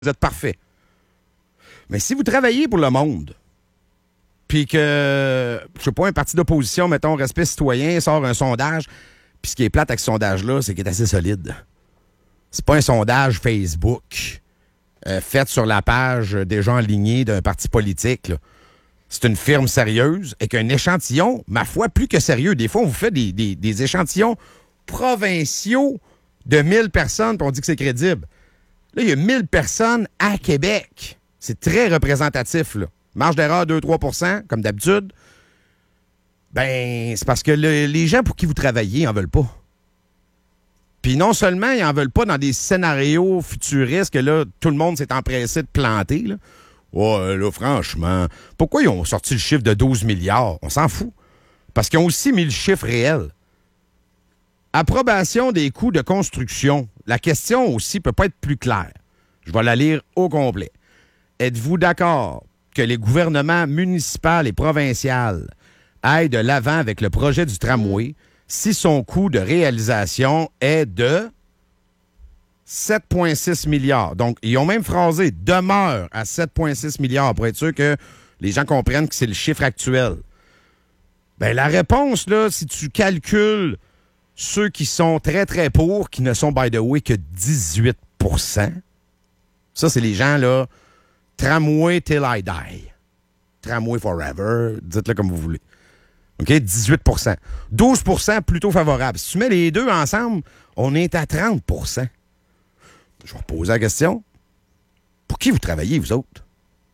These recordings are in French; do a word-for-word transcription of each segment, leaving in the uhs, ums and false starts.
Vous êtes parfait. Mais si vous travaillez pour le monde, puis que, je sais pas, un parti d'opposition, mettons, Respect citoyen, sort un sondage, puis ce qui est plate avec ce sondage-là, c'est qu'il est assez solide. C'est pas un sondage Facebook euh, fait sur la page des gens alignés d'un parti politique, là. C'est une firme sérieuse et qu'un échantillon, ma foi, plus que sérieux. Des fois, on vous fait des, des, des échantillons provinciaux de mille personnes, puis on dit que c'est crédible. Là, il y a mille personnes à Québec. C'est très représentatif, là. Marge d'erreur deux à trois pour cent, comme d'habitude. Ben, c'est parce que le, les gens pour qui vous travaillez en veulent pas. Puis non seulement ils en veulent pas dans des scénarios futuristes que là, tout le monde s'est empressé de planter, là. Ouais, là, franchement, pourquoi ils ont sorti le chiffre de douze milliards? On s'en fout. Parce qu'ils ont aussi mis le chiffre réel. Approbation des coûts de construction. La question aussi ne peut pas être plus claire. Je vais la lire au complet. Êtes-vous d'accord que les gouvernements municipaux et provinciaux aillent de l'avant avec le projet du tramway si son coût de réalisation est de sept virgule six milliards? Donc, ils ont même phrasé « demeure à sept virgule six milliards » pour être sûr que les gens comprennent que c'est le chiffre actuel. Bien, la réponse, là, si tu calcules ceux qui sont très, très pour, qui ne sont, by the way, que dix-huit pour cent, ça, c'est les gens, là, tramway till I die. Tramway forever, dites-le comme vous voulez. OK? dix-huit pour cent. douze pour cent plutôt favorable. Si tu mets les deux ensemble, on est à trente pour cent. Je vais vous poser la question. Pour qui vous travaillez, vous autres?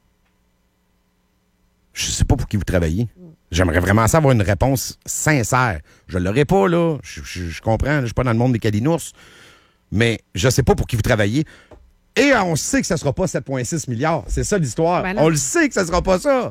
Je sais pas pour qui vous travaillez. J'aimerais vraiment savoir une réponse sincère. Je ne l'aurai pas, là. Je, je, je comprends, je ne suis pas dans le monde des calinours. Mais je sais pas pour qui vous travaillez. Et on sait que ça ne sera pas sept virgule six milliards. C'est ça l'histoire. Ben on le sait que ça ne sera pas ça.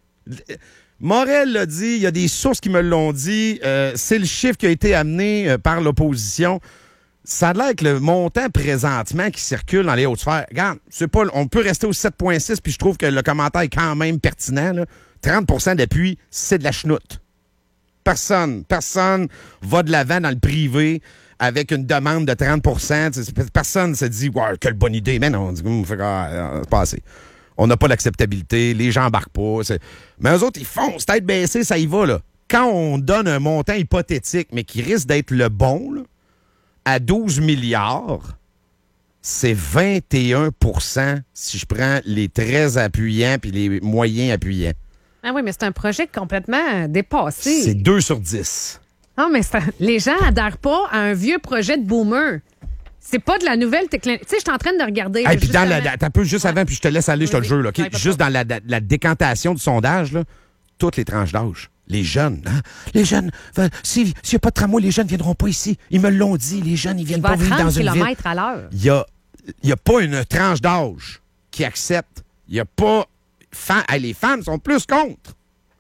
Morel l'a dit, il y a des sources qui me l'ont dit. Euh, c'est le chiffre qui a été amené euh, par l'opposition. Ça a l'air que le montant présentement qui circule dans les hautes sphères, regarde, c'est pas, on peut rester au sept virgule six, puis je trouve que le commentaire est quand même pertinent, là. trente pour cent d'appui, c'est de la chenoute. Personne, personne va de l'avant dans le privé avec une demande de trente pour cent. Personne ne se dit, ouais, quelle bonne idée. Mais non, on dit, on fait ah, c'est pas assez. On n'a pas l'acceptabilité, les gens embarquent pas. C'est... Mais eux autres, ils foncent, tête baissée, ça y va, là. Quand on donne un montant hypothétique, mais qui risque d'être le bon, là, à douze milliards, c'est vingt et un pour cent si je prends les très appuyants puis les moyens appuyants. Ah oui, mais c'est un projet complètement dépassé. C'est deux sur dix. Non, mais c'est un... les gens n'adhèrent pas à un vieux projet de boomer. C'est pas de la nouvelle technologie. Tu sais, je suis en train de regarder. Et hey, puis dans la, t'as peu juste ouais. avant, puis je te laisse aller, je te le jure. Là, okay? Juste dans la, la décantation du sondage, là, toutes les tranches d'âge. Les jeunes, hein? Les jeunes, s'il n'y a pas de tramway, les jeunes ne viendront pas ici. Ils me l'ont dit, les jeunes, ils viennent pas vivre dans une ville. À l'heure. Il n'y a, y a pas une tranche d'âge qui accepte. Il n'y a pas... Fan... Hey, les femmes sont plus contre.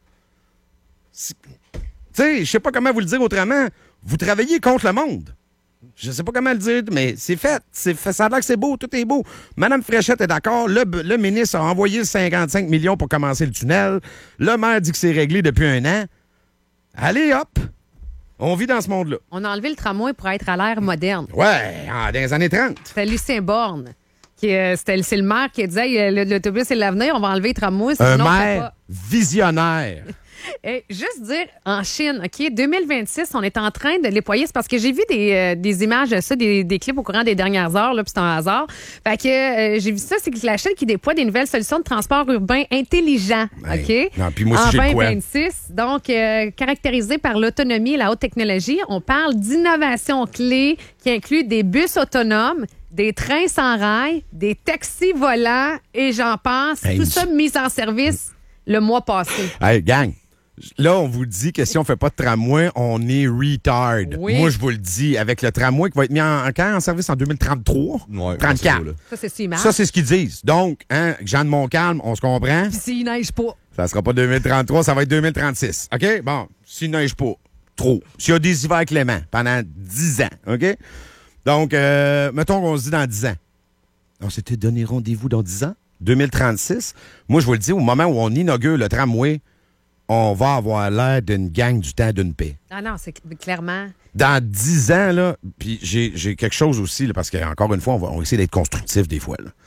Tu sais, je sais pas comment vous le dire autrement. Vous travaillez contre le monde. Je sais pas comment le dire, mais c'est fait. C'est fait. Ça a l'air que c'est beau, tout est beau. Madame Fréchette est d'accord. Le, le ministre a envoyé cinquante-cinq millions pour commencer le tunnel. Le maire dit que c'est réglé depuis un an. Allez, hop! On vit dans ce monde-là. On a enlevé le tramway pour être à l'ère moderne. Ouais, dans les années trente. C'était Lucien Borne. Qui, euh, c'était, c'est le maire qui disait hey, l'autobus, c'est l'avenir, on va enlever le tramway. Un maire pas... visionnaire. Et juste dire, en Chine, OK, deux mille vingt-six, on est en train de déployer. C'est parce que j'ai vu des, euh, des images de ça, des, des clips au courant des dernières heures, là, puis c'est un hasard. Fait que euh, j'ai vu ça, c'est que la Chine qui déploie des nouvelles solutions de transport urbain intelligent, OK? Hey, non, puis moi aussi, en j'ai vingt vingt-six, donc euh, caractérisé par l'autonomie et la haute technologie. On parle d'innovation clé qui inclut des bus autonomes, des trains sans rails, des taxis volants et j'en passe. Hey, tout ça mis en service le mois passé. Hey, gang! Là, on vous dit que si on ne fait pas de tramway, on est retard. Oui. Moi, je vous le dis, avec le tramway qui va être mis en, en, en service en deux mille trente-trois, ouais, trente-quatre. Ça, c'est si mal. Ça, c'est ce qu'ils disent. Donc, hein, Jean de Montcalm, on se comprend? Puis s'il neige pas. Ça sera pas deux mille trente-trois, ça va être deux mille trente-six. OK? Bon, s'il neige pas, trop. S'il y a des hivers cléments pendant dix ans, OK? Donc, euh, mettons qu'on se dit dans dix ans. On s'était donné rendez-vous dans dix ans? deux mille trente-six? Moi, je vous le dis, au moment où on inaugure le tramway, on va avoir l'air d'une gang du temps d'une paix. Ah non, c'est clairement... Dans dix ans, là, puis j'ai, j'ai quelque chose aussi, là, parce qu'encore une fois, on va, on va essayer d'être constructif des fois, là.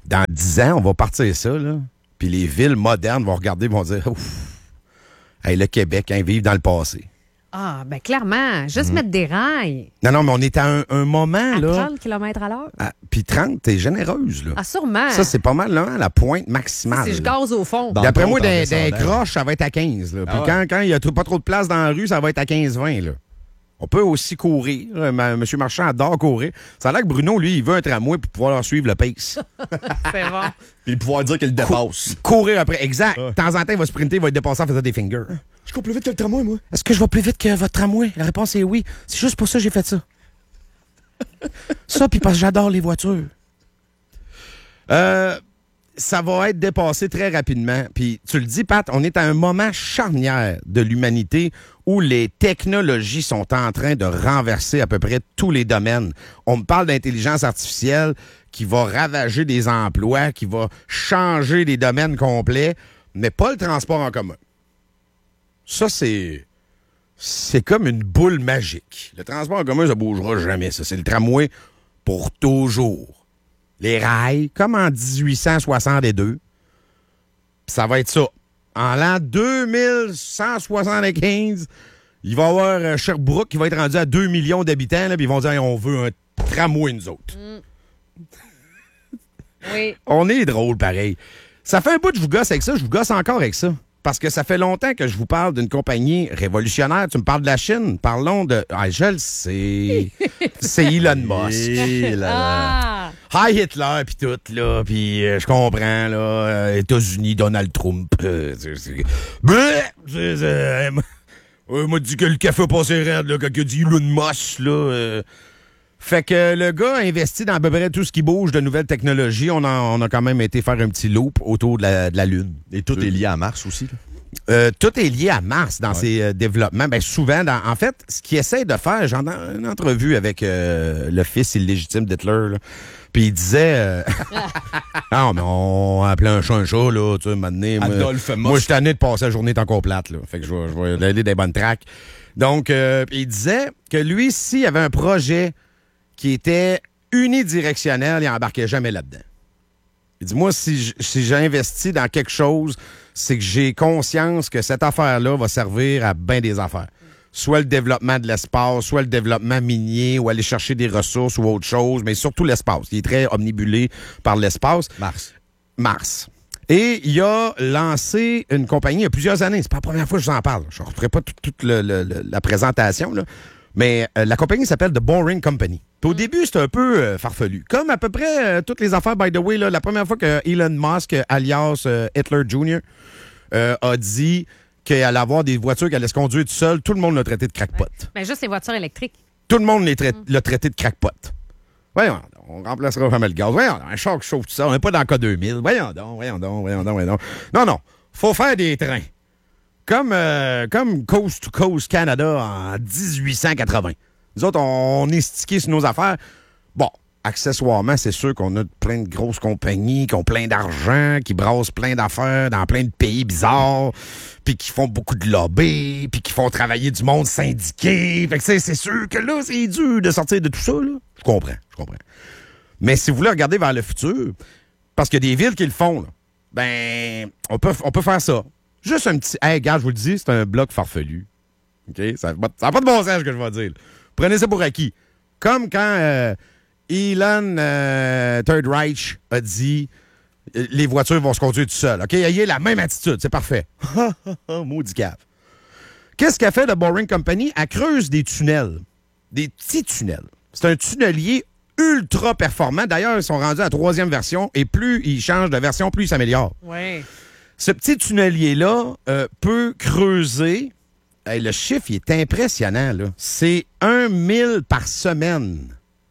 dans dix ans, on va partir ça, là. Puis les villes modernes vont regarder et vont dire, ouf, hey, le Québec, hein, vivre dans le passé. Ah, ben clairement, juste mmh. mettre des rails. Non, non, mais on est à un, un moment, à là... trente kilomètres à l'heure. À, puis trente, t'es généreuse, là. Ah, sûrement. Ça, c'est pas mal, là, la pointe maximale. Si je gaze au fond. D'après moi, des, des croches, ça va être à quinze, là. Puis ah ouais. quand, quand il y a pas trop de place dans la rue, ça va être à quinze vingt, là. On peut aussi courir. M. Marchand adore courir. Ça a l'air que Bruno, lui, il veut un tramway pour pouvoir leur suivre le pace. C'est bon. Puis pouvoir dire qu'il le dépasse. Cou- courir après, exact. Ouais. De temps en temps, il va sprinter, il va être dépassé en faisant des fingers. Je cours plus vite que le tramway, moi. Est-ce que je vais plus vite que votre tramway? La réponse est oui. C'est juste pour ça que j'ai fait ça. Ça, puis parce que j'adore les voitures. Euh... Ça va être dépassé très rapidement. Puis tu le dis, Pat, on est à un moment charnière de l'humanité où les technologies sont en train de renverser à peu près tous les domaines. On me parle d'intelligence artificielle qui va ravager des emplois, qui va changer des domaines complets, mais pas le transport en commun. Ça, c'est... C'est comme une boule magique. Le transport en commun, ça bougera jamais. Ça, c'est le tramway pour toujours. Les rails, comme en dix-huit cent soixante-deux. Puis ça va être ça. En l'an deux mille cent soixante-quinze, il va y avoir Sherbrooke qui va être rendu à deux millions d'habitants. Puis ils vont dire hey, on veut un tramway, nous autres. Mm. Oui. On est drôle, pareil. Ça fait un bout que je vous gosse avec ça. Je vous gosse encore avec ça. Parce que ça fait longtemps que je vous parle d'une compagnie révolutionnaire. Tu me parles de la Chine. Parlons de... Ah, je le sais. C'est Elon Musk. Ah. Hi Hitler, puis tout, là. Puis euh, je comprends, là. Euh, États-Unis, Donald Trump. Euh, c'est... c'est... Bleh! C'est... c'est... Euh, euh, m'a dit que le café a passé raide, là, quand il a dit Elon Musk, là. Euh... Fait que le gars a investi dans à peu près tout ce qui bouge de nouvelles technologies. On a, on a quand même été faire un petit loop autour de la, de la Lune. Et tout est lié à Mars aussi, là. Euh, tout est lié à Mars dans ouais. ses euh, développements. Ben, souvent, dans, en fait, ce qu'il essaie de faire, j'en ai une entrevue avec euh, le fils illégitime d'Hitler, là. Puis il disait... Euh... ah, mais on appelait un chat un chat, là, tu sais, maintenant. Adolphe Musk. Moi, je suis tanné de passer la journée encore plate, là. Fait que je vais, je vais aller des bonnes tracks. Donc, euh, il disait que lui, s'il y avait un projet qui était unidirectionnel, il n'embarquait jamais là-dedans. Il dit, moi, si si j'investis dans quelque chose, c'est que j'ai conscience que cette affaire-là va servir à bien des affaires. Soit le développement de l'espace, soit le développement minier, ou aller chercher des ressources ou autre chose, mais surtout l'espace. Il est très omnibulé par l'espace. Mars. Mars. Et il a lancé une compagnie il y a plusieurs années. C'est pas la première fois que je vous en parle. Je ne referai pas toute, toute le, le, le, la présentation, là. Mais euh, la compagnie s'appelle The Boring Company. Puis au début, c'était un peu euh, farfelu. Comme à peu près euh, toutes les affaires, by the way, là, la première fois que Elon Musk, alias euh, Hitler junior, euh, a dit qu'il allait avoir des voitures qui allaient se conduire tout seul, tout le monde l'a traité de crackpot. Ouais. Ben, juste les voitures électriques. Tout le monde l'a tra- mm. traité de crackpot. Voyons, on remplacera jamais le gaz. Voyons, un char qui chauffe tout ça. On n'est pas dans le K deux mille. Voyons donc, voyons donc, voyons donc, voyons donc. Non, non. Faut faire des trains. Comme, euh, comme Coast to Coast Canada en dix-huit cent quatre-vingts. Nous autres, on, on est stickés sur nos affaires. Bon, accessoirement, c'est sûr qu'on a plein de grosses compagnies qui ont plein d'argent, qui brassent plein d'affaires dans plein de pays bizarres, puis qui font beaucoup de lobby, puis qui font travailler du monde syndiqué. Fait que c'est, c'est sûr que là, c'est dur de sortir de tout ça, là. Je comprends, je comprends. Mais si vous voulez regarder vers le futur, parce qu'il y a des villes qui le font, là, ben, on peut, on peut faire ça. Juste un petit... Hey, gars, je vous le dis, c'est un bloc farfelu. OK? Ça n'a pas de bon sens, ce que je vais dire. Là. Prenez ça pour acquis. Comme quand euh, Elon euh, Third Reich a dit euh, les voitures vont se conduire tout seules. OK? Ayez la même attitude. C'est parfait. Maudit cave. Qu'est-ce qu'a fait The Boring Company? Elle creuse des tunnels. Des petits tunnels. C'est un tunnelier ultra performant. D'ailleurs, ils sont rendus à la troisième version. Et plus ils changent de version, plus ils s'améliorent. Oui. Ce petit tunnelier-là euh, peut creuser. Hey, le chiffre, il est impressionnant, là. C'est un mille par semaine.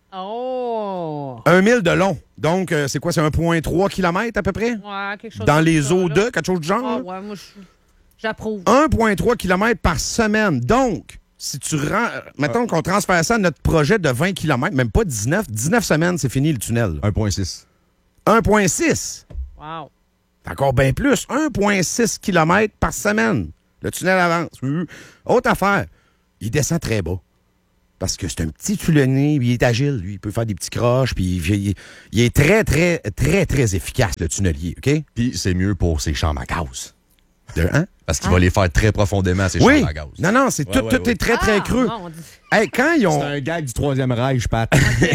Oh! Un mille de long. Donc, euh, c'est quoi? C'est un virgule trois kilomètres à peu près? Ouais, quelque chose Dans comme les ça, eaux là. de, quelque chose du genre? Ah, là? ouais, moi, je- j'approuve. un virgule trois kilomètres par semaine. Donc, si tu rends... Mettons qu'on transfère ça à notre projet de vingt kilomètres, même pas dix-neuf. dix-neuf semaines, c'est fini le tunnel. un virgule six. un virgule six. Wow. C'est encore bien plus. un virgule six kilomètres par semaine. Le tunnel avance. Euh, Autre affaire, il descend très bas. Parce que c'est un petit tulonné, puis il est agile, lui. Il peut faire des petits croches, puis il, il- il est très, très, très, très efficace, le tunnelier, OK? Puis c'est mieux pour ses chambres à gaz. De, hein? Parce qu'il va les faire très profondément, ces Oui! chambres à gaz. Non, non, c'est Ouais, tout, ouais, tout ouais. est très, très Ah, creux. mon Dieu. Hey, quand ils ont... C'est un gag du Troisième Reich, Pat.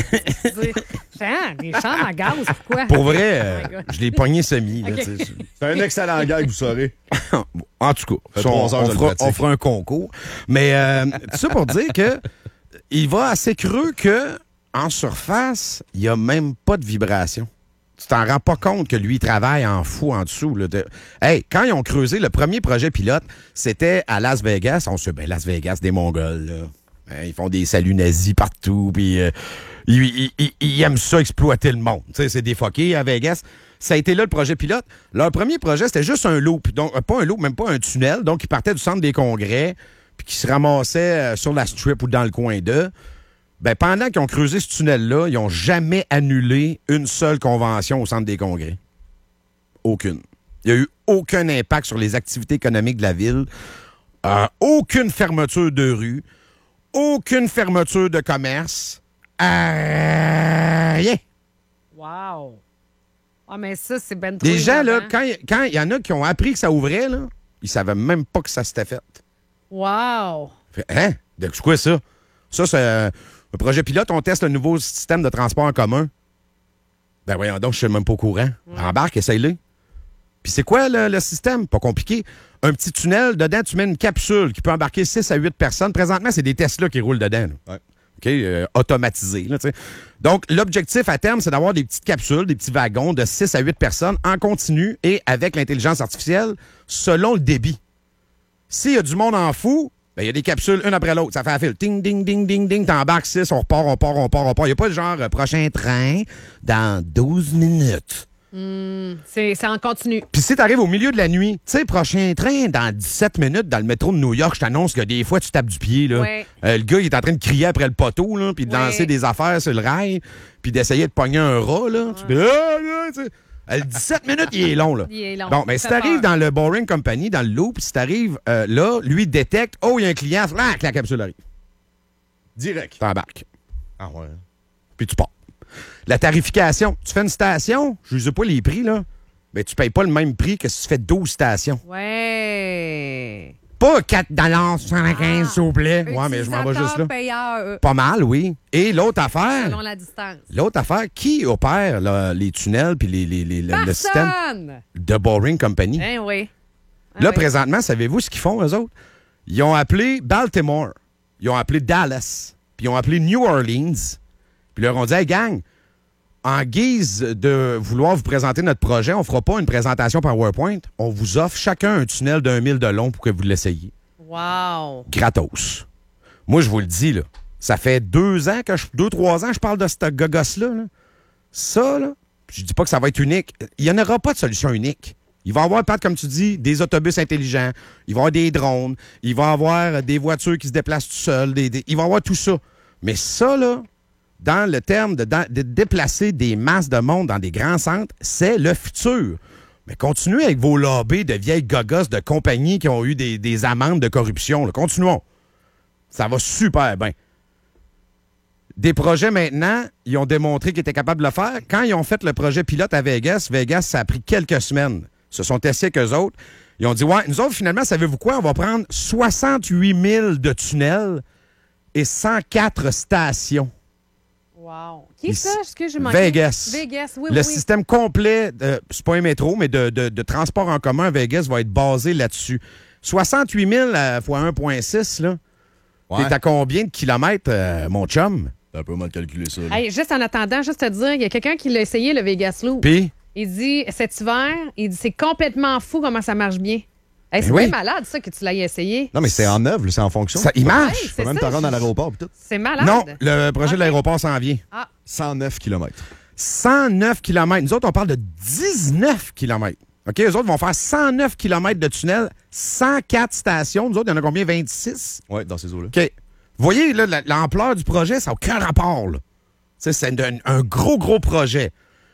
Ah, des chambres à gaz, pourquoi? Pour vrai, euh, Oh my God. je l'ai pogné semi. Là, OK. tu sais. C'est un excellent gag, vous saurez. En tout cas, fait ça, on, trois heures, on je le fera, pratique. on fera un concours. Mais euh, tout ça pour dire que il va assez creux que en surface, il n'y a même pas de vibration. Tu t'en rends pas compte que lui, il travaille en fou en dessous. Là, de... Hey, quand ils ont creusé, le premier projet pilote, c'était à Las Vegas. On se ben, Las Vegas, des Mongols, là. Hein, ils font des saluts nazis partout, puis euh, ils, ils- ils- ils aiment ça, exploiter le monde. Tu sais, c'est des fuckés à Vegas. Ça a été là le projet pilote. Leur premier projet, c'était juste un loop. Donc, euh, pas un loop, même pas un tunnel. Donc, ils partaient du centre des congrès, puis qui se ramassaient euh, sur la strip ou dans le coin d'eux. Ben, pendant qu'ils ont creusé ce tunnel-là, ils n'ont jamais annulé une seule convention au centre des congrès. Aucune. Il n'y a eu aucun impact sur les activités économiques de la ville. Euh, aucune fermeture de rue. Aucune fermeture de commerce. Euh, rien. Wow. Ah, mais ça, c'est ben trop Les gens, là, innovant. quand il quand il y en a qui ont appris que ça ouvrait, là, ils savaient même pas que ça s'était fait. Wow. Fait, hein? De c'est quoi ça? Ça, c'est euh, un projet pilote. On teste le nouveau système de transport en commun. Ben voyons donc, je suis même pas au courant. Embarque, essaye-le. Puis c'est quoi le, le système? Pas compliqué. Un petit tunnel, dedans, tu mets une capsule qui peut embarquer six à huit personnes. Présentement, c'est des Tesla qui roulent dedans. là. Ouais. OK? Euh, automatisés. Là, tu sais. Donc, l'objectif à terme, c'est d'avoir des petites capsules, des petits wagons de six à huit personnes en continu et avec l'intelligence artificielle selon le débit. S'il y a du monde en fou, ben, il y a des capsules une après l'autre. Ça fait la file. Ding, ding, ding, ding, ding. T'embarques six, on repart, on part, on part, on part. Il n'y a pas le genre euh, prochain train dans douze minutes. C'est c'est en continu. Puis si t'arrives au milieu de la nuit, tu sais, prochain train dans dix-sept minutes dans le métro de New York, je t'annonce que des fois, tu tapes du pied. Là. Ouais. Euh, le gars, il est en train de crier après le poteau, là, puis de Ouais. lancer des affaires sur le rail, puis d'essayer de pogner un rat. Là. Tu fais, ah, là, tu sais. Euh, dix-sept minutes, il est long. Là. Il est long. Bon, mais Ça si t'arrives peur. dans le Boring Company, dans le loop, si t'arrives euh, là, lui détecte, oh, il y a un client, flac, la capsule arrive. Direct. T'embarques. Ah ouais. Puis tu pars. La tarification, tu fais une station, je ne sais pas les prix, là, mais tu payes pas le même prix que si tu fais douze stations. Ouais. Pas quatre soixante-quinze, Ah. s'il vous plaît. Ouais, mais je m'en vais juste là. Payeur, Pas mal, oui. Et l'autre affaire, selon la distance. l'autre affaire, qui opère là, les tunnels puis les, les, les- le- le système Personne! de Boring Company? Hein, oui. Ah Là, oui. présentement, savez-vous ce qu'ils font, eux autres? Ils ont appelé Baltimore, ils ont appelé Dallas, puis ils ont appelé New Orleans, puis ils leur ont dit, hey, gang, en guise de vouloir vous présenter notre projet, on fera pas une présentation PowerPoint, on vous offre chacun un tunnel d'un mille de long pour que vous l'essayiez. Wow. Gratos. Moi, je vous le dis, là, ça fait deux ans que je, deux, trois ans que je parle de ce gogosse-là. Là. Ça, là, je dis pas que ça va être unique. Il n'y en aura pas de solution unique. Il va y avoir, Pat, comme tu dis, des autobus intelligents, il va y avoir des drones, il va y avoir des voitures qui se déplacent tout seuls, des, des- il va y avoir tout ça. Mais ça, là, dans le terme de, dans- de déplacer des masses de monde dans des grands centres, c'est le futur. Mais continuez avec vos lobbies de vieilles gogosses de compagnies qui ont eu des, des amendes de corruption. Là. Continuons. Ça va super bien. Des projets maintenant, ils ont démontré qu'ils étaient capables de le faire. Quand ils ont fait le projet pilote à Vegas, Vegas, ça a pris quelques semaines. Ils se sont testés avec eux autres. Ils ont dit, ouais, nous autres, finalement, savez-vous quoi? On va prendre soixante-huit mille de tunnels et cent quatre stations. Wow. Qui est Ici- ça? Excuse, j'ai manqué. Vegas. Vegas, oui, Le oui. système complet, de- c'est pas un métro, mais de, de- de transport en commun à Vegas va être basé là-dessus. soixante-huit mille euh, fois un virgule six, là. Ouais. T'es à combien de kilomètres, euh, mon chum? C'est un peu mal calculé, ça. là. Hey, juste en attendant, juste te dire, il y a quelqu'un qui l'a essayé, le Vegas Loop. Puis, Il dit, cet hiver, il dit, c'est complètement fou comment ça marche bien. Hey, c'est Ben oui. bien malade, ça, que tu l'aies essayé. Non, mais c'est en œuvre, là, c'est en fonction. ça, il Ouais, marche. Tu c'est peux même ça, te rendre à je- l'aéroport pis tout. C'est malade. Non, le projet Ok. de l'aéroport s'en vient. Ah, cent neuf kilomètres. cent neuf kilomètres. Nous autres, on parle de dix-neuf kilomètres. OK? Eux autres vont faire cent neuf kilomètres de tunnel, cent quatre stations. Nous autres, il y en a combien? vingt-six? Ouais, dans ces eaux-là. OK. Vous voyez, là, la- l'ampleur du projet, ça n'a aucun rapport. Là. Tu sais, c'est un, un gros, gros projet.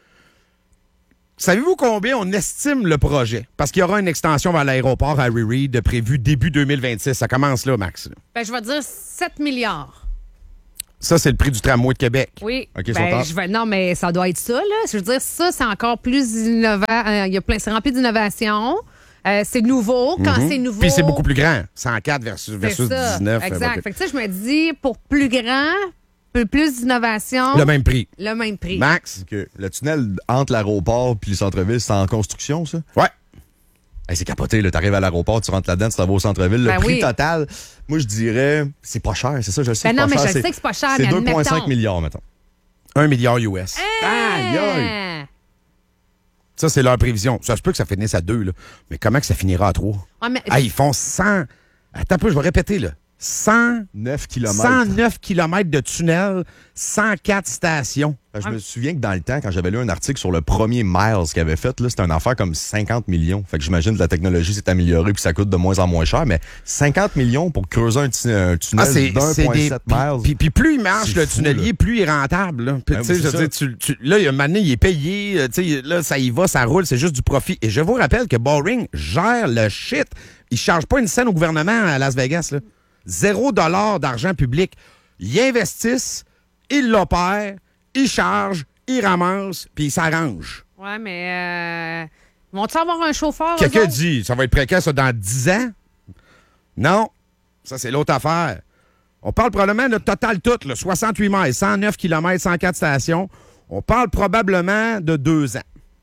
Savez-vous combien on estime le projet? Parce qu'il y aura une extension vers l'aéroport Harry Reid prévue début deux mille vingt-six. Ça commence là, Max. là. ben, je vais dire sept milliards. Ça, c'est le prix du tramway de Québec. Oui. OK, ben, sont en- je vais, non, mais ça doit être ça, là. Je veux dire, ça, c'est encore plus innovant. Euh, il y a plein, c'est rempli d'innovation. Euh, c'est nouveau. Quand c'est nouveau. Puis c'est beaucoup plus grand. cent quatre versus, c'est versus ça. dix-neuf. Exact. euh, Fait que, tu sais, je me dis, pour plus grand, peu plus d'innovation. Le même prix. Le même prix. Max? OK. Le tunnel entre l'aéroport puis le centre-ville, c'est en construction, ça? Ouais. Hey, c'est capoté, là. T'arrives à l'aéroport, tu rentres là-dedans, tu t'en vas au centre-ville. Le Ben prix oui. total, moi, je dirais, c'est pas cher, c'est ça, je le sais. Ben c'est non, pas mais cher, je sais que c'est pas cher, C'est mais deux virgule cinq admettons. milliards, mettons. un milliard U S. Aïe, aïe. Ah! Ça, c'est leur prévision. Ça se peut que ça finisse à deux, là. Mais comment que ça finira à trois? Ah, mais- Ah, ils font cent... Attends un peu, je vais répéter, là. cent... neuf kilomètres. cent neuf kilomètres de tunnel, cent quatre stations. Je me souviens que dans le temps, quand j'avais lu un article sur le premier Miles qu'il avait fait, là, c'était une affaire comme cinquante millions. Fait que j'imagine que la technologie s'est améliorée puis ça coûte de moins en moins cher, mais cinquante millions pour creuser un, tu- un tunnel Ah, c'est d'un c'est virgule des. sept Puis, miles. puis- puis plus il marche, C'est le fou, tunnelier, là. plus il est rentable. Là, Puis, Ben tu sais, oui, je c'est veux dire, tu- tu- là, il y a un moment donné, il est payé. euh, tu sais, là, ça y va, ça roule, c'est juste du profit. Et je vous rappelle que Boring gère le shit. Il ne charge pas une scène au gouvernement à Las Vegas. Là. Zéro dollar d'argent public. Ils investissent, ils l'opèrent, ils chargent, ils ramassent, puis ils s'arrangent. Ouais, mais. Euh... Vont-ils avoir un chauffeur? eux Quelqu'un autres? dit, ça va être précaire, ça, dans dix ans? Non. Ça, c'est l'autre affaire. On parle probablement de total tout, là, soixante-huit miles, cent neuf kilomètres, cent quatre stations. On parle probablement de deux ans.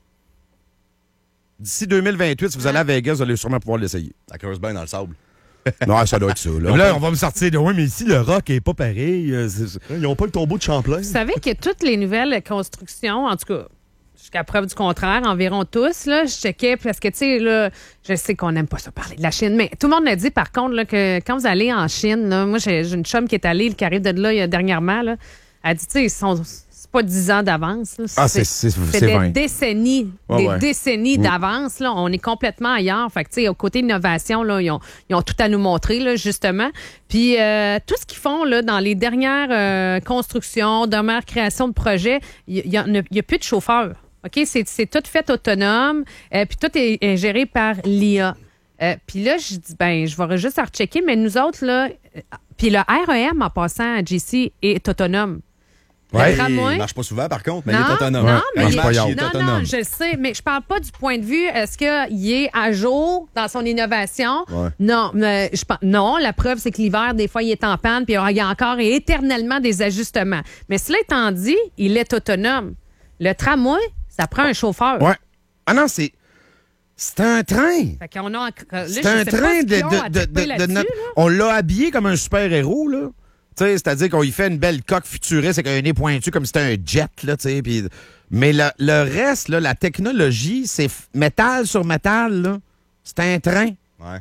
D'ici deux mille vingt-huit, si vous allez à Vegas, vous allez sûrement pouvoir l'essayer. Ça creuse bien dans le sable. Non, ça doit être ça. Là, Là, on va me sortir de oui, mais ici, le rock est pas pareil. euh, c'est- c'est- Ils n'ont pas le tombeau de Champlain. Vous savez que toutes les nouvelles constructions, en tout cas, jusqu'à preuve du contraire, environ tous, là, je checkais parce que, tu sais, là, je sais qu'on n'aime pas ça parler de la Chine, mais tout le monde a dit, par contre, là, que quand vous allez en Chine, là, moi, j'ai j'ai une chum qui est allée, qui arrive de là il y a dernièrement, là, elle dit, tu sais, ils sont. C'est pas dix ans d'avance. là. Ah, c'est- c'est- c'est c'est des vingt. décennies, Ouais, des ouais. décennies d'avance. Là. On est complètement ailleurs. Fait que, tu sais, au côté innovation, là, ils, ont, ils ont tout à nous montrer, là, justement. Puis, euh, tout ce qu'ils font là, dans les dernières euh, constructions, dernières créations de projets, il n'y a, il y a plus de chauffeurs. OK? C'est c'est tout fait autonome. Euh, puis, tout est, est géré par l'I A. Euh, puis là, je dis, ben, je vais juste à rechecker, mais nous autres, là, euh, puis le R E M, en passant à J C, est autonome. Ouais. Le tramway- Il marche pas souvent, par contre, mais non, il est autonome. Non, Ouais, mais marche il, pas est- yard. il est non, autonome. non, je le sais, mais je parle pas du point de vue, est-ce qu'il est à jour dans son innovation? Ouais. Non, mais je pense, non, la preuve, c'est que l'hiver, des fois, il est en panne, puis il y a encore et éternellement des ajustements. Mais cela étant dit, il est autonome. Le tramway, ça prend un chauffeur. Ouais. Ah non, c'est. C'est un train. Fait qu'on a, là, C'est je un sais pas train ce de, qu'ils ont à de, de, triper de- de là-dessus, notre- là. On l'a habillé comme un super-héros, là. Tu sais, c'est-à-dire qu'on y fait une belle coque futuriste avec un nez pointu comme si c'était un jet, là, tu sais. puis- Mais le, le reste, là, la technologie, c'est f- métal sur métal, là. C'est un train. Ouais.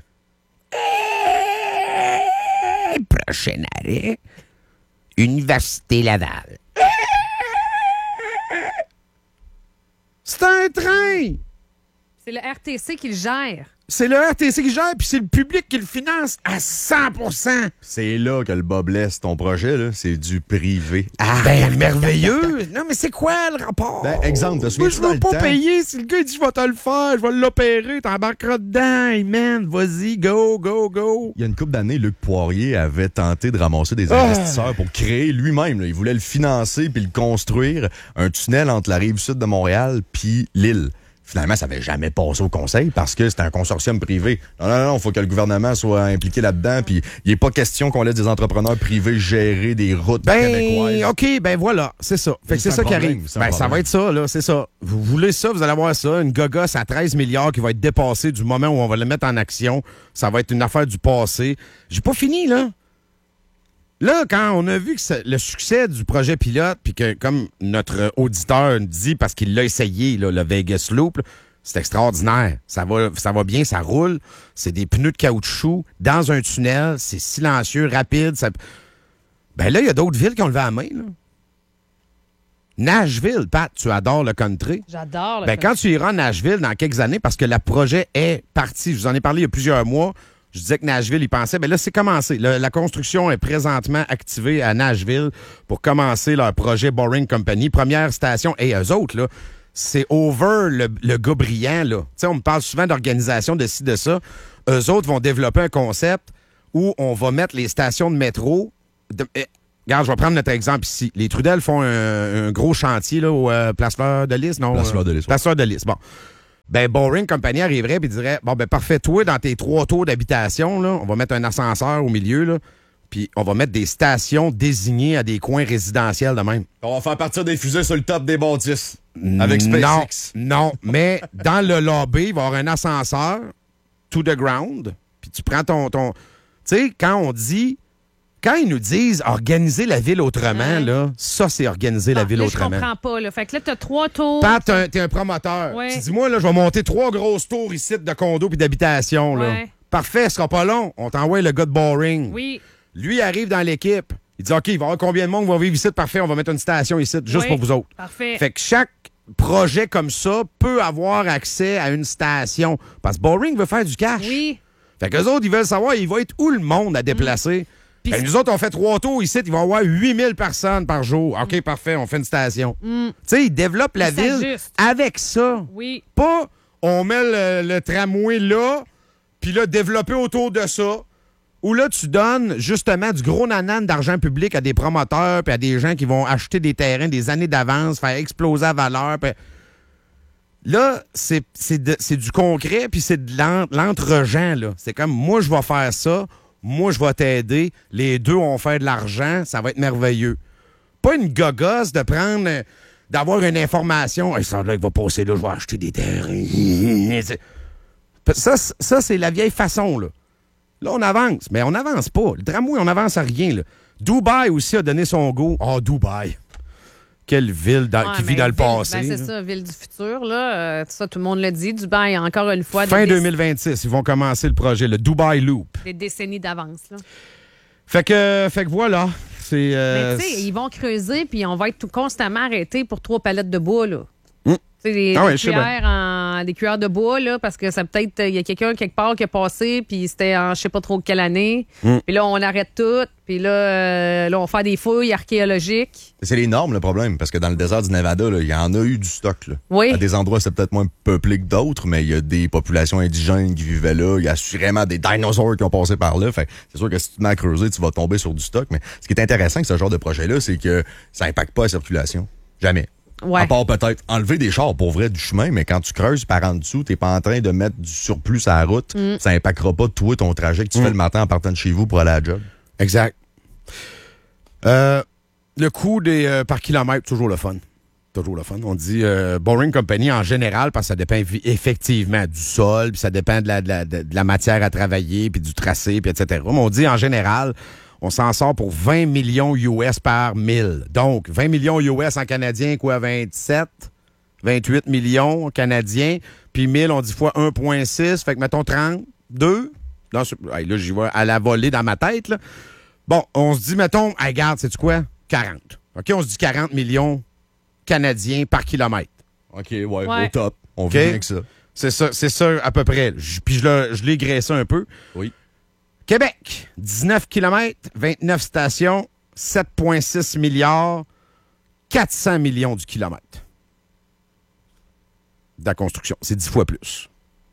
Et prochain arrêt, Université Laval. C'est un train! C'est le R T C qui le gère. C'est le R T C qui gère, puis c'est le public qui le finance à cent pour cent. C'est là que le bas blesse ton projet, là. C'est du privé. Ah, ben, merveilleux! Non, mais c'est quoi le rapport? Ben, exemple, te Moi, souviens-tu je dans veux le pas temps? payer. Si le gars dit, je vais te le faire, je vais l'opérer, t'embarqueras dedans. Hey, man, vas-y, go, go, go. Il y a une couple d'années, Luc Poirier avait tenté de ramasser des Ah. investisseurs pour créer lui-même, là, il voulait le financer puis le construire, un tunnel entre la rive sud de Montréal puis l'île. Finalement, ça n'avait jamais passé au conseil parce que c'était un consortium privé. Non, non, non, il faut que le gouvernement soit impliqué là-dedans. Puis il n'est pas question qu'on laisse des entrepreneurs privés gérer des routes Ben, québécoises. OK, ben voilà, c'est ça. Fait que C'est c'est un ça qui problème, arrive. c'est un Ben, ça problème. va être ça, là, c'est ça. Vous voulez ça, vous allez avoir ça, une gogosse à treize milliards qui va être dépassée du moment où on va le mettre en action. Ça va être une affaire du passé. J'ai pas fini, là. Là, quand on a vu que ça- le succès du projet pilote, puis que, comme notre auditeur dit, parce qu'il l'a essayé, là, le Vegas Loop, là, c'est extraordinaire. Ça va, ça va bien, ça roule. C'est des pneus de caoutchouc dans un tunnel. C'est silencieux, rapide. Ça... Ben là, il y a d'autres villes qui ont levé la main. Là. Nashville, Pat, tu adores le country. J'adore le Ben, quand tu iras à Nashville dans quelques années, parce que le projet est parti, je vous en ai parlé il y a plusieurs mois, je disais que Nashville, il pensait, ben là, c'est commencé. Le- la construction est présentement activée à Nashville pour commencer leur projet Boring Company. Première station, et eux autres, là, c'est over le, le gars brillant, là. Tu sais, on me parle souvent d'organisation de ci, de ça. Eux autres vont développer un concept où on va mettre les stations de métro de- eh, regarde, je vais prendre notre exemple ici. Les Trudel font un, un gros chantier là, au euh, Place Fleur de Lys, non? Place Fleur de Lys, ouais. Place Fleur de Lys, bon. Ben, Boring Company arriverait et dirait, bon, ben, parfait, toi, dans tes trois tours d'habitation, là, on va mettre un ascenseur au milieu, là, puis on va mettre des stations désignées à des coins résidentiels de même. On va faire partir des fusées sur le top des bâtisses. Avec SpaceX. Non, non, mais dans le lobby, il va y avoir un ascenseur to the ground, puis tu prends ton... ton... Tu sais, quand on dit... Quand ils nous disent organiser la ville autrement, Ouais. là, ça, c'est organiser la Ah, ville là, autrement. Je comprends pas. Là. Fait que là, t'as trois tours. Pat, t'es un, t'es un promoteur. Ouais. Tu dis, moi, là, je vais monter trois grosses tours ici de condos puis d'habitation. là. Ouais. Parfait, ce sera pas long. On t'envoie le gars de Boring. Oui. Lui arrive dans l'équipe. Il dit, OK, il va y avoir combien de monde qui va vivre ici? Parfait, on va mettre une station ici, juste Oui. pour vous autres. Parfait. Fait que chaque projet comme ça peut avoir accès à une station. Parce que Boring veut faire du cash. Oui. Fait qu'eux autres, ils veulent savoir, il va être où le monde à déplacer. Puis Fait que nous autres, on fait trois tours ici, il va y avoir huit mille personnes par jour. OK, parfait, on fait une station. Tu sais, ils développent la Ils ville s'ajustent. avec ça. Oui. Pas, on met le, le tramway là, puis là, développer autour de ça. Ou là, tu donnes justement du gros nanan d'argent public à des promoteurs puis à des gens qui vont acheter des terrains des années d'avance, faire exploser la valeur. Pis... Là, c'est, c'est, de- c'est du concret puis c'est de l'en- l'entre-gens. là. C'est comme, moi, je vais faire ça, moi, je vais t'aider, les deux vont faire de l'argent, ça va être merveilleux. Pas une gogosse de prendre, euh, d'avoir une information. Hey, ça, là, il va passer là, je vais acheter des terrains. C'est- Ça, c- ça c'est la vieille façon, là. Là, on avance, mais on n'avance pas. Le tramway, on n'avance à rien, là. Dubaï aussi a donné son go. Oh, Dubaï. Quelle ville dans- Ouais, qui vit mais dans le ville- passé. Ben, c'est là. ça, ville du futur. Là. Euh, ça, tout le monde le dit. Dubaï, encore une fois, Fin des, deux mille vingt-six, ils vont commencer le projet, le Dubai Loop. des décennies d'avance. Là. Fait que, fait que voilà. C'est. euh, Mais tu sais, ils vont creuser, puis on va être tout constamment arrêté pour trois palettes de bois. Là. Mm. Tu sais, des, Ah ouais, des je sais cuillères en, des cuillères de bois, là, parce que ça peut-être, il y a quelqu'un quelque part qui a passé, puis c'était en je sais pas trop quelle année. Mm. Puis là, on arrête tout, puis là, euh, là, on fait des fouilles archéologiques. C'est les normes, le problème, parce que dans le désert du Nevada, là, il y en a eu du stock. Là. Oui. À des endroits, c'est peut-être moins peuplé que d'autres, mais il y a des populations indigènes qui vivaient là. Il y a assurément des dinosaures qui ont passé par là. Fait, c'est sûr que si tu te mets à creuser, tu vas tomber sur du stock. Mais ce qui est intéressant avec ce genre de projet-là, c'est que ça impacte pas la circulation. Jamais. Ouais. À part peut-être enlever des chars pour vrai du chemin, mais quand tu creuses par en dessous, t'es pas en train de mettre du surplus à la route. Mm. Ça impactera pas toi, ton trajet que tu fais le matin en partant de chez vous pour aller à la job. Exact. Euh, le coût des euh, par kilomètre, toujours le fun. Toujours le fun. On dit euh, Boring Company en général, parce que ça dépend vi- effectivement du sol, puis ça dépend de la, de, la, de la matière à travailler, puis du tracé, puis et cetera. Mais on dit en général, on s'en sort pour vingt millions U S par mille. Donc, vingt millions U S en canadien, quoi, vingt-sept, vingt-huit millions canadiens, puis mille, on dit fois un virgule six, fait que mettons trente-deux. Là, c'est- hey, là, j'y vais à la volée dans ma tête, là. Bon, on se dit, mettons, hey, regarde, sais-tu quoi? quarante. OK, on se dit quarante millions canadiens par kilomètre. OK, ouais, Ouais. au top. On OK. vit bien avec ça. C'est ça, c'est ça à peu près. J- Puis je, le- je l'ai graissé un peu. Oui. Québec, dix-neuf kilomètres, vingt-neuf stations, sept virgule six milliards, quatre cents millions du kilomètre de la construction. C'est dix fois plus.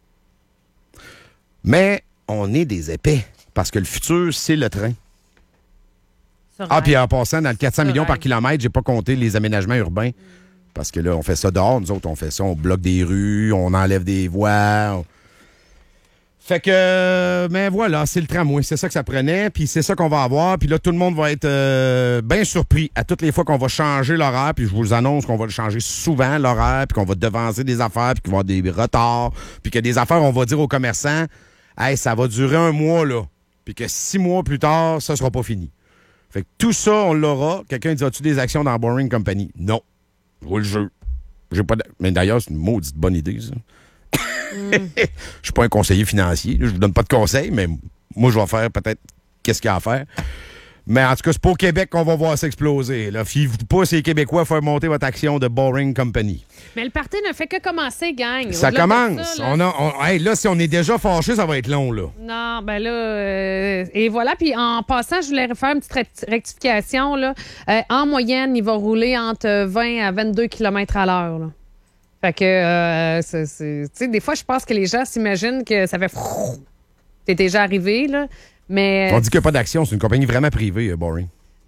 Mais on est des épais, parce que le futur, c'est le train. Ça Ah, rêve. puis en passant, dans le quatre cents Ça millions par rêve. kilomètre, j'ai pas compté les aménagements urbains. Parce que là, on fait ça dehors. Nous autres, on fait ça, on bloque des rues, on enlève des voies. on- Fait que, mais voilà, c'est le tramway. C'est ça que ça prenait, puis c'est ça qu'on va avoir. Puis là, tout le monde va être euh, bien surpris à toutes les fois qu'on va changer l'horaire. Puis je vous annonce qu'on va le changer souvent, l'horaire, puis qu'on va devancer des affaires, puis qu'il va y avoir des retards. Puis que des affaires, on va dire aux commerçants, « Hey, ça va durer un mois, là. » Puis que six mois plus tard, ça sera pas fini. Fait que tout ça, on l'aura. Quelqu'un dit, as-tu des actions dans Boring Company? Non. Je vous le jure. J'ai pas de... Mais d'ailleurs, c'est une maudite bonne idée, ça. Je suis pas un conseiller financier. là. Je vous donne pas de conseils, mais moi, je vais faire peut-être qu'est-ce qu'il y a à faire. Mais en tout cas, c'est pas au Québec qu'on va voir s'exploser. Là. Fiez-vous pas, ces Québécois, faire monter votre action de Boring Company. Mais le party ne fait que commencer, gang. Ça Au-delà de commence. ça, là, on a, on- hey, là, si on est déjà fâché, ça va être long, là. Non, ben là, euh, et voilà. Puis en passant, je voulais faire une petite rect- rectification. Là. Euh, en moyenne, il va rouler entre vingt à vingt-deux kilomètres à l'heure. là. Fait que, euh, c'est- c'est- tu sais, des fois, je pense que les gens s'imaginent que ça fait frrrr. T'es déjà arrivé, là. Mais, On dit qu'il n'y a pas d'action. C'est une compagnie vraiment privée, euh, Boring.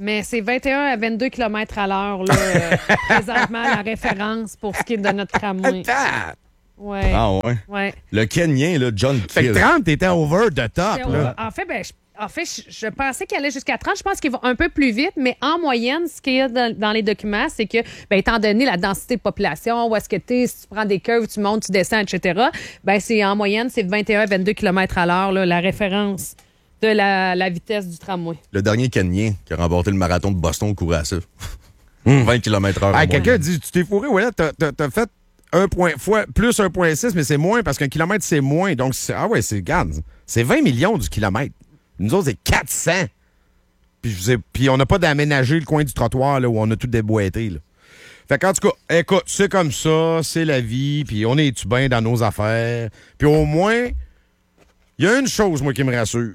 Mais c'est vingt et un à vingt-deux kilomètres à l'heure, là, euh, présentement, la référence pour ce qui est de notre tramway. Attends! Ouais. Ah ouais. Ouais. Le Kenyan, là, John Fait Kill. que trente, t'étais over the top, C'est- là. En fait, ben, je, en fait, je, je pensais qu'il allait jusqu'à trente. Je pense qu'il va un peu plus vite, mais en moyenne, ce qu'il y a dans, dans les documents, c'est que, ben, étant donné la densité de population, où est-ce que tu es, si tu prends des curves, tu montes, tu descends, et cetera, ben, c'est en moyenne, c'est vingt et un à vingt-deux kilomètres à l'heure, là, la référence de la, la vitesse du tramway. Le dernier Kenyan qui a remporté le marathon de Boston courait à ça. vingt kilomètres heure. Ah, quelqu'un dit, tu t'es fourré, ouais, t'as, t'as, t'as fait un point, fois, plus un virgule six, mais c'est moins parce qu'un kilomètre, c'est moins. Donc, c'est, ah ouais, c'est, regarde, c'est vingt millions du kilomètre. Nous autres, c'est quatre cents. Puis, je sais- puis on n'a pas d'aménager le coin du trottoir là, où on a tout déboîté. Là. Fait qu'en tout cas, écoute, c'est comme ça, c'est la vie, puis on est-tu bien dans nos affaires. Puis au moins, il y a une chose, moi, qui me rassure.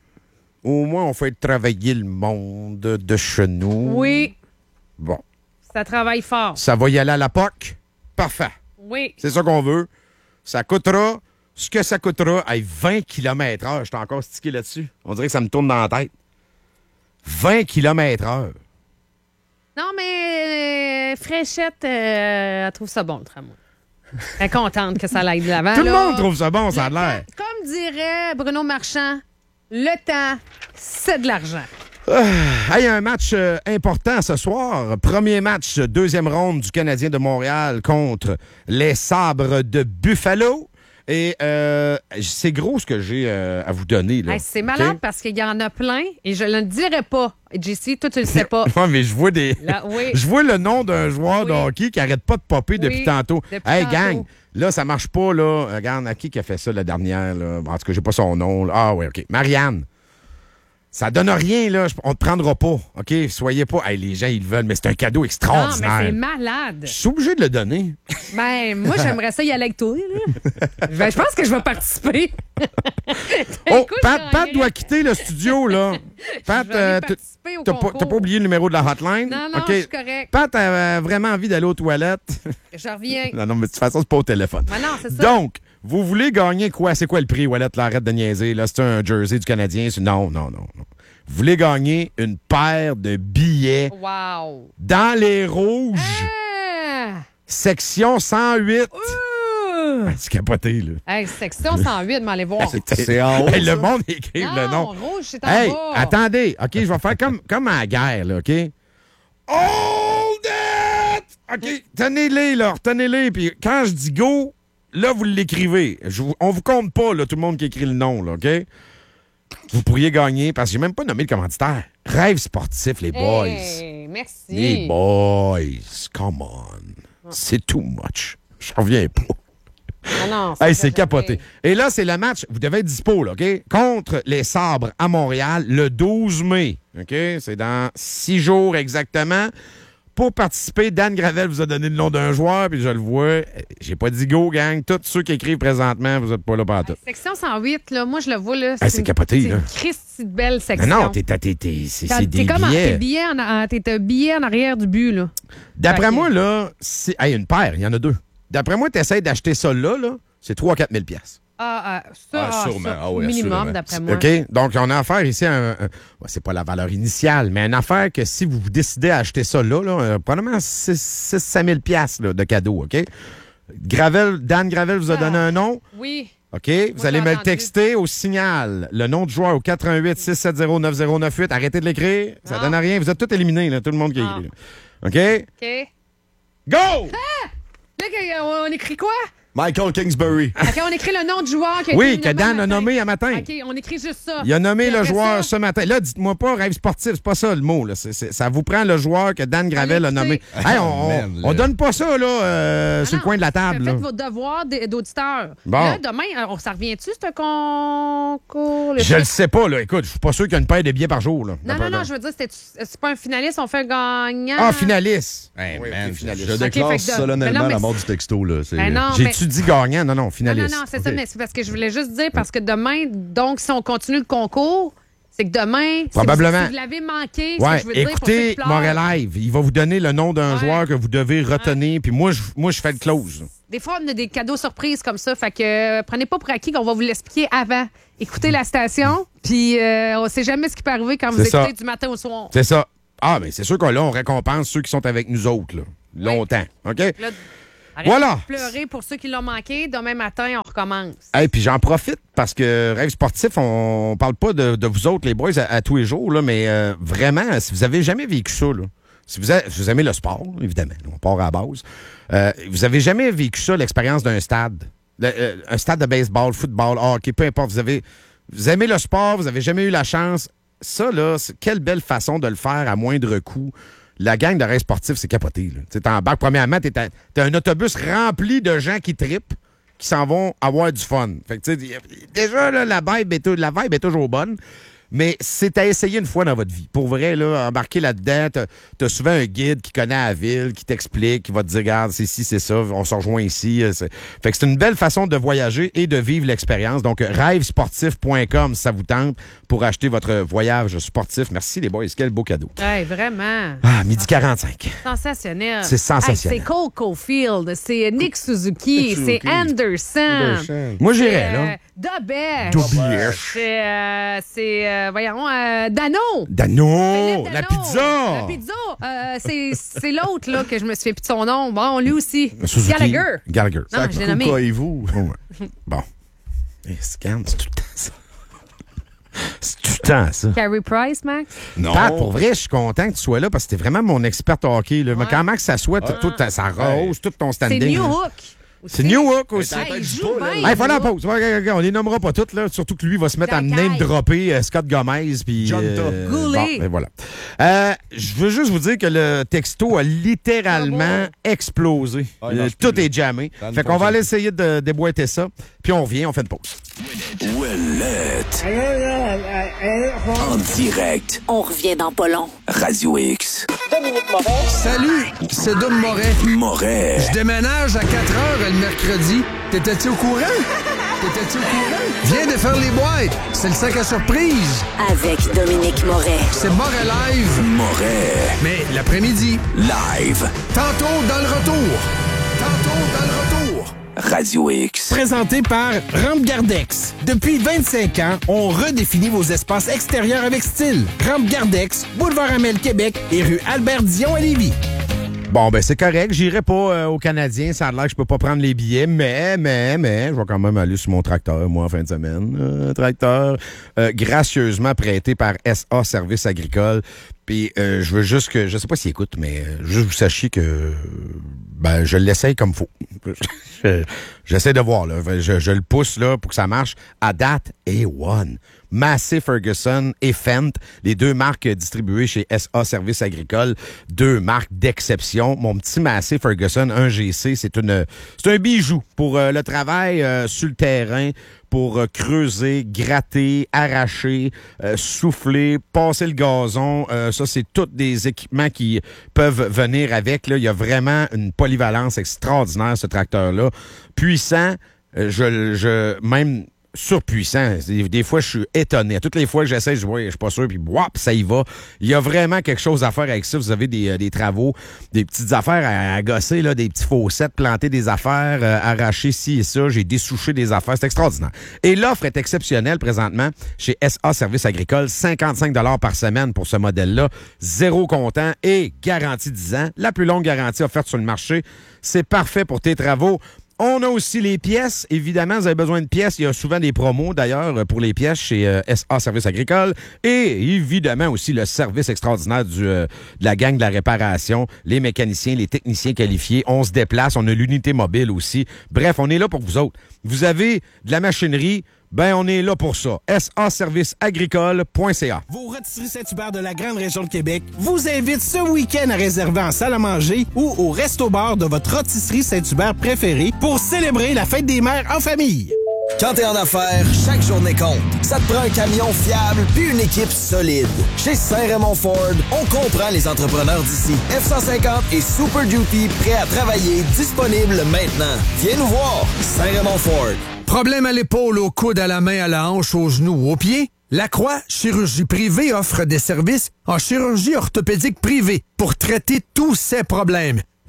Au moins, on fait travailler le monde de chez nous. Oui, Bon. ça travaille fort. Ça va y aller à la P O C? Parfait. Oui. C'est ça qu'on veut. Ça coûtera ce que ça coûtera à vingt kilomètres heure. J'étais encore stické là-dessus. On dirait que ça me tourne dans la tête. vingt kilomètres heure. Non, mais euh, Fréchette, euh, elle trouve ça bon, le tramway. Elle est contente que ça aille de l'avant. Tout le là. monde trouve ça bon, ça a Le l'air. temps- Comme dirait Bruno Marchand, le temps, c'est de l'argent. Hey, un match euh, important ce soir. Premier match, euh, deuxième ronde du Canadien de Montréal contre les Sabres de Buffalo. Et euh, c'est gros ce que j'ai euh, à vous donner. Là. Hey, c'est malade OK? parce qu'il y en a plein et je ne le dirai pas. J C, toi, tu le sais pas. Ouais, mais je vois des. Là, oui. Je vois le nom d'un joueur de Oui. hockey qui arrête pas de popper depuis Oui, tantôt. depuis Hey, tantôt. gang, là, ça marche pas, là. Regarde, à qui qui a fait ça la dernière, là? En tout cas, j'ai pas son nom. là. Ah, oui, OK. Marianne. Ça donne rien, là. Je- On te prendra pas. OK? Soyez pas. Hey, les gens, ils le veulent, mais c'est un cadeau Non, extraordinaire. mais c'est malade. Je suis obligé de le donner. Ben, moi, j'aimerais ça y aller avec toi. Là. Ben, je pense que je vais participer. Oh, Écoute, Pat, je Pat gagnerais. doit quitter le studio, là. Pat, Je vais aller euh, t- participer au t'as pas, concours. t'as pas oublié le numéro de la hotline? Non, non, OK. je suis correct. Pat a vraiment envie d'aller aux toilettes. Je reviens. non, non, mais de toute façon, c'est pas au téléphone. Ben non, c'est ça. Donc, vous voulez gagner quoi? C'est quoi le prix, Wallet? Là, arrête de niaiser. Là, c'est un jersey du Canadien. C'est- Non, non, non, non. Vous voulez gagner une paire de billets Wow. dans les rouges, Ah! section cent huit. Ouh! Ah, c'est capoté, là. Hey, section cent huit, mais allez voir. C'est en haut. Hey, le ça? monde écrit Non, le nom. rouge, c'est en Hey, bas. attendez. OK, je vais faire comme, comme à la guerre, là, OK? Hold it! OK, tenez-les, là, retenez-les. Puis quand je dis go, là, vous l'écrivez. Je vous- on vous compte pas, là, tout le monde qui écrit le nom, là, OK? Vous pourriez gagner, parce que j'ai même pas nommé le commanditaire. Rêve sportif, les boys. Hey, merci. Les boys, come on. C'est too much. Je reviens pas. Ah non, Hey, fait c'est jamais. capoté. Et là, c'est le match, vous devez être dispo, là, OK? Contre les Sabres à Montréal le douze mai. OK? C'est dans six jours exactement. Pour participer, Dan Gravel vous a donné le nom d'un joueur, puis je le vois. J'ai pas dit go, gang. Tous ceux qui écrivent présentement, vous êtes pas là pour tout. Section cent huit, là, moi, je le vois, là. Ah, c'est une- capoté, c'est là. une Christie de belle Mais section. non, t'es, t'es, t'es, t'es- c'est, Quand c'est t'es des comme en- billets. T'es billet en, en- t'es un billet en arrière du but, là. D'après Ok. moi, là, c'est. Hey, une paire, il y en a deux. D'après moi, tu essaies d'acheter ça là, là, c'est trois à quatre mille piastres. Ah, ah, ça, Ah, ah, sûrement. ça, Ah oui, minimum, assurément. d'après moi. OK? Donc, on a affaire ici à un. un- ouais, c'est pas la valeur initiale, mais une affaire que si vous décidez à acheter ça là, là euh, probablement six à cinq mille piastres là, de cadeaux, OK? Gravel, Dan Gravel vous a donné Ah. un nom. Oui. OK? Vous allez j'ai me le entendu. texter au signal. Le nom du joueur au quatre un huit six sept zéro neuf zéro neuf huit. Arrêtez de l'écrire. Ça Ah. donne à rien. Vous êtes tous éliminés, là, tout le monde qui Ah. écrit. là. OK? OK. Go! Là, que- on écrit quoi? Michael Kingsbury. OK, on écrit le nom du joueur qui a Oui, été que nommé Dan un a matin. nommé à matin. OK, on écrit juste ça. Il a nommé Puis le après joueur ça- ce matin. Là, dites-moi pas rêve sportif, c'est pas ça le mot. Là. C'est- c'est- ça vous prend le joueur que Dan Gravel a Allez, nommé. écoutez. Hey, on, Man, on, on le- donne pas ça là, euh, Ah sur le non, coin de la table. Faites là. vos devoirs d- d'auditeurs. Bon. Là, demain, euh, on s'en revient-tu, ce concours? Je le sais pas, là. Écoute, je suis pas sûr qu'il y a une paire de billets par jour. Là. Non, non, non, je veux dire, c'était- c'est pas un finaliste, on fait un gagnant. Ah, finaliste. Hey, Oui, man, ok, finaliste. je Ok, déclare fait que de- solennellement mais non, mais la mort c'est- du texto. Là. C'est- Ben non, mais... J'ai-tu dit gagnant? Non, non, Non, finaliste. non, non, c'est OK. ça, mais c'est parce que je voulais juste dire, parce que demain, donc, si on continue le concours, c'est que demain, si Probablement. vous, si vous l'avez manqué, c'est Ouais, ce que je veux dire pour ceux écoutez qui pleurent. Montréal Live. Il va vous donner le nom d'un Ouais. joueur que vous devez retenir. Puis moi, je, moi, je fais le close. Des fois, on a des cadeaux surprises comme ça, fait que euh, prenez pas pour acquis qu'on va vous l'expliquer avant. Écoutez la station, puis euh, on sait jamais ce qui peut arriver quand vous C'est ça. écoutez du matin au soir. C'est ça. Ah, mais c'est sûr que là, on récompense ceux qui sont avec nous autres, là. Longtemps. OK? Là, arrête voilà. de pleurer pour ceux qui l'ont manqué. Demain matin, on recommence. Et puis j'en profite parce que Rêve sportif, on parle pas de, de vous autres, les boys, à, à tous les jours, là, mais euh, vraiment, si vous avez jamais vécu ça, là, si vous, avez, si vous aimez le sport, évidemment, on part à la base, euh, vous avez jamais vécu ça, l'expérience d'un stade. Le, euh, un stade de baseball, football, hockey, peu importe, vous avez vous aimez le sport, vous avez jamais eu la chance. Ça, là, c'est, quelle belle façon de le faire à moindre coût. La gang de Rêve sportif, c'est capoté. Tu t'embarques, premièrement, t'es, t'es un autobus rempli de gens qui trippent, qui s'en vont avoir du fun. Fait que, tu sais, déjà, là, la vibe est, la vibe est toujours bonne. Mais c'est à essayer une fois dans votre vie. Pour vrai, là, embarquer là-dedans, t'as, t'as souvent un guide qui connaît la ville, qui t'explique, qui va te dire, regarde, c'est ici, c'est ça, on se rejoint ici. C'est... Fait que c'est une belle façon de voyager et de vivre l'expérience. Donc, rêve sportif point com, si ça vous tente, pour acheter votre voyage sportif. Merci, les boys. Quel beau cadeau. Hey, vraiment. Ah, midi quarante-cinq. Sensationnel. C'est sensationnel. Hey, c'est Cole Caulfield, c'est Nick Suzuki, c'est Anderson. Anderson. Moi, j'irais, c'est, là. Euh, Dobesh. Dobesh. C'est, euh, c'est euh, voyons, euh, Dano. Dano, Philippe la Dano. pizza. La pizza. Euh, c'est, c'est l'autre, là, que je me suis fait plus de son nom. Bon, lui aussi. Suzuki. Gallagher. Gallagher. Non, je l'ai nommé. Coupez-vous. Ouais. Bon. Hey, scan, c'est tout le temps ça. C'est tout le temps ça. Carey Price, Max? Non. Pat, pour vrai, je suis content que tu sois là parce que t'es vraiment mon expert hockey. Là. Mais Ouais. quand Max s'assoit, t'as tout, ça rehausse tout ton C'est standing. New là. Hook. C'est New Hook aussi. Hey, il joue pas, là. bien. Hey, faut la pause. Ouais, okay, okay, on les nommera pas toutes, là. Surtout que lui va se mettre à Jack name Hyde. dropper euh, Scott Gomez. Puis. John euh, Goulet. bon, ben voilà. Euh, je veux juste vous dire que le texto a littéralement explosé. Ah, il Euh, lâche tout plus, est jammé. Ça ne Fait qu'on va fonctionne aller essayer de déboîter ça. Puis on revient, on fait une pause. Ouellette. En direct. On revient dans pas long. Radio X. Salut, c'est Dom Moret. Moret. Je déménage à quatre heures le mercredi. T'étais-tu au courant? T'étais-tu au courant? Viens de faire les boîtes. C'est le sac à surprise. Avec Dominique Moret. C'est Moret Live. Moret. Mais l'après-midi. Live. Tantôt dans le retour. Tantôt dans le retour. Radio X. Présenté par Rampe Gardex. Depuis vingt-cinq ans, on redéfinit vos espaces extérieurs avec style. Rampe Gardex, boulevard Amel Québec et rue Albert Dion à Lévis. Bon, ben c'est correct. J'irai pas euh, aux Canadiens. Ça a l'air que je peux pas prendre les billets. Mais, mais, mais, je vais quand même aller sur mon tracteur, moi, en fin de semaine. Euh, tracteur euh, gracieusement prêté par S A Services agricoles. Puis euh, je veux juste que... Je sais pas s'il écoute, mais euh, juste que vous sachiez que... Ben, je l'essaye comme faut. Je- J'essaie de voir, là. Je, je le pousse, là, pour que ça marche. À date, A un. Massey Ferguson et Fent, les deux marques distribuées chez S A Services agricoles, deux marques d'exception. Mon petit Massey Ferguson un G C, c'est une, c'est un bijou pour euh, le travail euh, sur le terrain, pour euh, creuser, gratter, arracher, euh, souffler, passer le gazon. Euh, ça, c'est tous des équipements qui peuvent venir avec. Là. Il y a vraiment une polyvalence extraordinaire, ce tracteur-là. Puissant, euh, je, je même... surpuissant. Des, des fois, je suis étonné. Toutes les fois que j'essaie, je vois, je suis pas sûr, puis wap, ça y va. Il y a vraiment quelque chose à faire avec ça. Vous avez des, euh, des travaux, des petites affaires à, à gosser, là, des petits fossettes, planter des affaires, euh, arracher ci et ça. J'ai dessouché des affaires. C'est extraordinaire. Et l'offre est exceptionnelle présentement chez S A Services agricoles. cinquante-cinq dollars par semaine pour ce modèle-là. Zéro comptant et garantie dix ans. La plus longue garantie offerte sur le marché. C'est parfait pour tes travaux. On a aussi les pièces. Évidemment, vous avez besoin de pièces. Il y a souvent des promos, d'ailleurs, pour les pièces chez euh, S A Services agricoles. Et évidemment aussi le service extraordinaire du, euh, de la gang de la réparation, les mécaniciens, les techniciens qualifiés. On se déplace. On a l'unité mobile aussi. Bref, on est là pour vous autres. Vous avez de la machinerie, ben on est là pour ça. S A services agricoles point C A. Vos rôtisseries Saint-Hubert de la grande région de Québec vous invitent ce week-end à réserver en salle à manger ou au resto-bar de votre rôtisserie Saint-Hubert préférée pour célébrer la fête des mères en famille. Quand t'es en affaires, chaque journée compte. Ça te prend un camion fiable puis une équipe solide. Chez Saint-Raymond Ford, on comprend les entrepreneurs d'ici. F cent cinquante et Super Duty prêts à travailler, disponibles maintenant. Viens nous voir, Saint-Raymond Ford. Problème à l'épaule, au coude, à la main, à la hanche, aux genoux, aux pieds? La Croix Chirurgie Privée offre des services en chirurgie orthopédique privée pour traiter tous ces problèmes.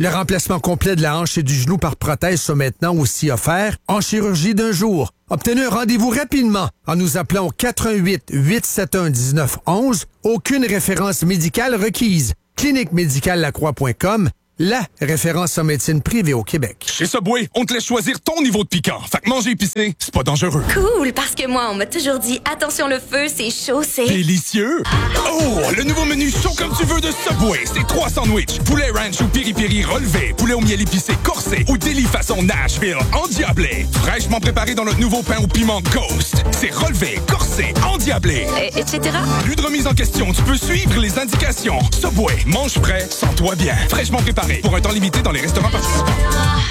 Le remplacement complet de la hanche et du genou par prothèse sont maintenant aussi offerts en chirurgie d'un jour. Obtenez un rendez-vous rapidement en nous appelant au quatre un huit, huit sept un, un neuf un un. Aucune référence médicale requise. clinique médicale lacroix point com, la référence en médecine privée au Québec. Chez Subway, on te laisse choisir ton niveau de piquant. Fait que manger épicé, c'est pas dangereux. Cool, parce que moi, on m'a toujours dit, attention le feu, c'est chaud, c'est... Délicieux! Oh, le nouveau menu chaud comme tu veux de Subway. C'est trois sandwichs, poulet ranch ou piri-piri relevé, poulet au miel épicé corsé ou délit façon Nashville endiablé. Fraîchement préparé dans notre nouveau pain au piment Ghost. C'est relevé, corsé, endiablé. Et, etc. Plus de remise en question, tu peux suivre les indications. Subway, mange frais, sens-toi bien. Fraîchement préparé pour un temps limité dans les restaurants participants.